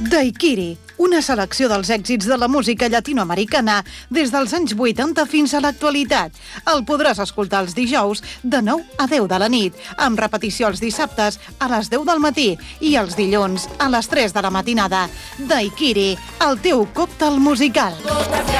Daiquiri, una selecció dels èxits de la música llatinoamericana des dels anys 80 fins a l'actualitat. El podràs escoltar els dijous de 9 a 10 de la nit, amb repetició els dissabtes a les 10 del matí i els dilluns a les 3 de la matinada. Daiquiri, el teu còctel musical.